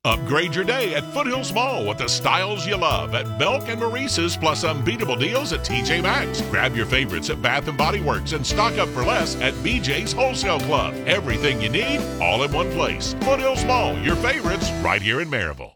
Upgrade your day at Foothills Mall with the styles you love at Belk and Maurice's, plus unbeatable deals at TJ Maxx. Grab your favorites at Bath & Body Works and stock up for less at BJ's Wholesale Club. Everything you need, all in one place. Foothills Mall, your favorites, right here in Maryville.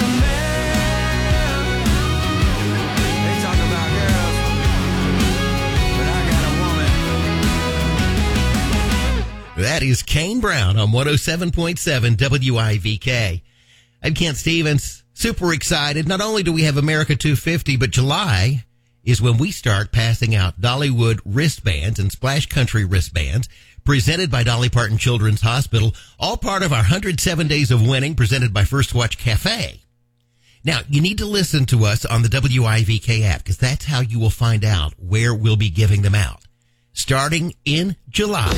That is Kane Brown on 107.7 WIVK. I'm Kent Stevens, super excited. Not only do we have America 250, but July is when we start passing out Dollywood wristbands and Splash Country wristbands presented by Dolly Parton Children's Hospital, all part of our 107 Days of Winning presented by First Watch Cafe. Now, you need to listen to us on the WIVK app because that's how you will find out where we'll be giving them out. Starting in July.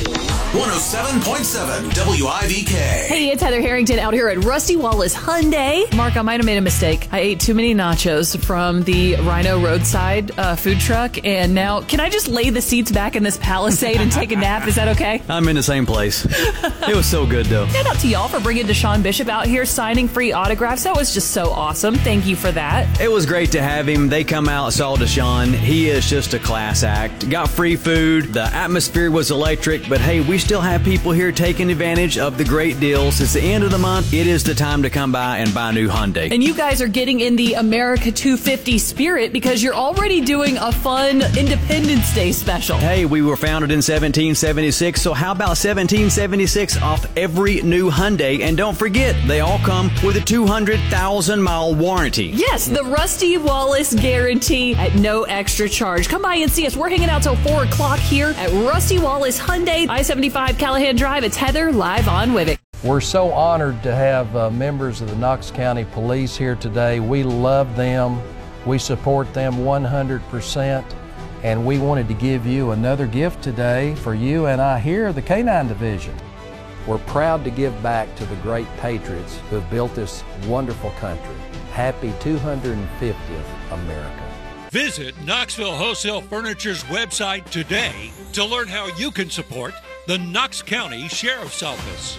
107.7 WIVK. Hey, it's Heather Harrington out here at Rusty Wallace Hyundai. Mark, I might have made a mistake. I ate too many nachos from the Rhino Roadside food truck, and now can I just lay the seats back in this Palisade and take a nap? Is that okay? I'm in the same place. It was so good, though. Shout out to y'all for bringing Deshaun Bishop out here signing free autographs. That was just so awesome. Thank you for that. It was great to have him. They come out, saw Deshaun. He is just a class act. Got free food. The atmosphere was electric, but hey, we still have people here taking advantage of the great deals. It's the end of the month. It is the time to come by and buy a new Hyundai. And you guys are getting in the America 250 spirit because you're already doing a fun Independence Day special. Hey, we were founded in 1776, so how about 1776 off every new Hyundai? And don't forget, they all come with a 200,000-mile warranty. Yes, the Rusty Wallace guarantee at no extra charge. Come by and see us. We're hanging out till 4 o'clock here at Rusty Wallace Hyundai, I-75 Callahan Drive. It's Heather live on Wivick. We're so honored to have members of the Knox County Police here today. We love them. We support them 100%. And we wanted to give you another gift today for you and I here at the K-9 Division. We're proud to give back to the great patriots who have built this wonderful country. Happy 250th America. Visit Knoxville Wholesale Furniture's website today to learn how you can support the Knox County Sheriff's Office.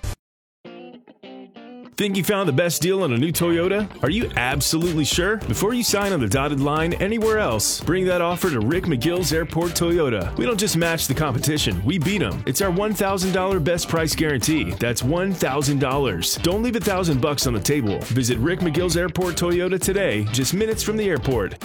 Think you found the best deal on a new Toyota? Are you absolutely sure? Before you sign on the dotted line anywhere else, bring that offer to Rick McGill's Airport Toyota. We don't just match the competition, we beat them. It's our $1,000 best price guarantee. That's $1,000. Don't leave $1,000 on the table. Visit Rick McGill's Airport Toyota today, just minutes from the airport.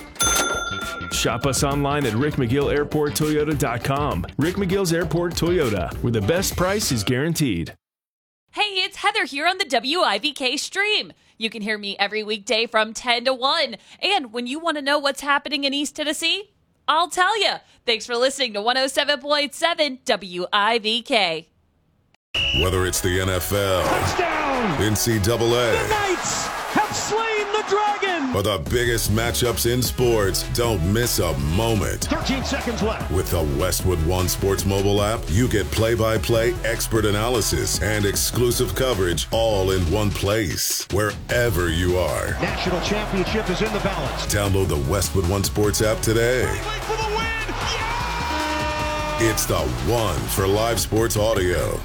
Shop us online at rickmcgillairporttoyota.com. Rick McGill's Airport Toyota, where the best price is guaranteed. Hey, it's Heather here on the WIVK stream. You can hear me every weekday from 10 to 1. And when you want to know what's happening in East Tennessee, I'll tell you. Thanks for listening to 107.7 WIVK. Whether it's the NFL, touchdown, NCAA, the Knights have slain the dragon, or the biggest matchups in sports, don't miss a moment. 13 seconds left. With the Westwood One Sports mobile app, you get play-by-play expert analysis and exclusive coverage all in one place, wherever you are. National championship is in the balance. Download the Westwood One Sports app today. For the win! Yeah! It's the one for live sports audio.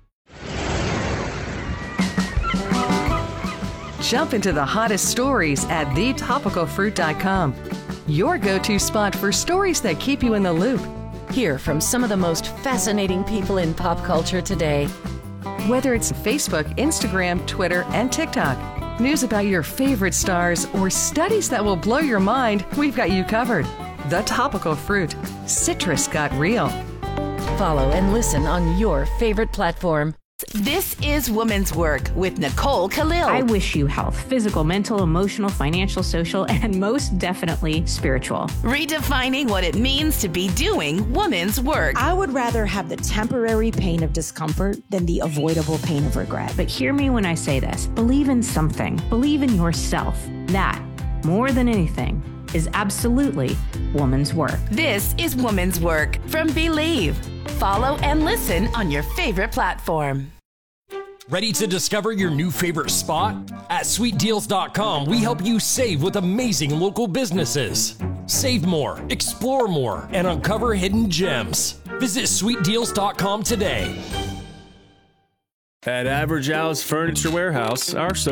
Jump into the hottest stories at thetopicalfruit.com. Your go-to spot for stories that keep you in the loop. Hear from some of the most fascinating people in pop culture today. Whether it's Facebook, Instagram, Twitter, and TikTok, news about your favorite stars, or studies that will blow your mind, we've got you covered. The Topical Fruit. Citrus got real. Follow and listen on your favorite platform. This is Woman's Work with Nicole Khalil. I wish you health, physical, mental, emotional, financial, social, and most definitely spiritual. Redefining what it means to be doing woman's work. I would rather have the temporary pain of discomfort than the avoidable pain of regret. But hear me when I say this. Believe in something. Believe in yourself. That, more than anything, is absolutely woman's work. This is Woman's Work from Believe. Follow and listen on your favorite platform. Ready to discover your new favorite spot? At sweetdeals.com, we help you save with amazing local businesses. Save more, explore more, and uncover hidden gems. Visit sweetdeals.com today. At Average Al's Furniture Warehouse, our